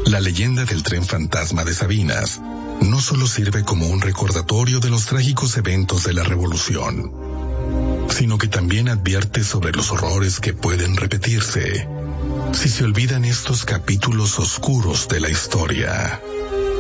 La leyenda del tren fantasma de Sabinas no solo sirve como un recordatorio de los trágicos eventos de la Revolución, sino que también advierte sobre los horrores que pueden repetirse si se olvidan estos capítulos oscuros de la historia.